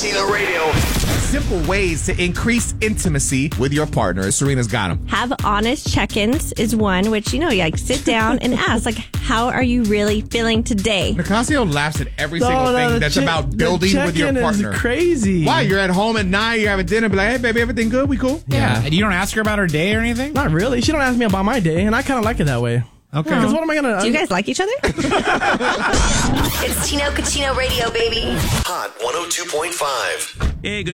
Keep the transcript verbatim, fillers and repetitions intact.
Kachino Radio. Simple ways to increase intimacy with your partner. Serena's got them. Have honest check-ins is one, which, you know, you like sit down and ask, like, how are you really feeling today? Nicasio laughs at every No, single no, thing the that's check- about building the with your check-in partner. Is crazy. Why? You're at home at night, you're having dinner, be like, hey, baby, everything good? We cool? Yeah. And you don't ask her about her day or anything? Not really. She don't ask me about my day, and I kind of like it that way. Okay. Because what am I gonna? Do you guys like each other? It's Tino Kachino Radio, baby. Hot one oh two point five. Hey,